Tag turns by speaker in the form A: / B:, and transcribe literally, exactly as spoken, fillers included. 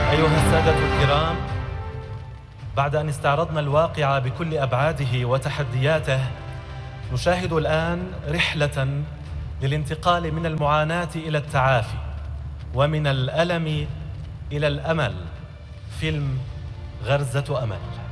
A: أيها السادة الكرام، بعد أن استعرضنا الواقع بكل أبعاده وتحدياته، نشاهد الآن رحلة للانتقال من المعاناة إلى التعافي، ومن الألم إلى الأمل. فيلم غرزة أمل.